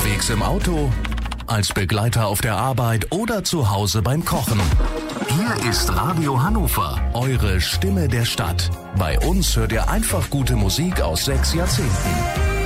Unterwegs im Auto, als Begleiter auf der Arbeit oder zu Hause beim Kochen. Hier ist Radio Hannover, eure Stimme der Stadt. Bei uns hört ihr einfach gute Musik aus 6 Jahrzehnten.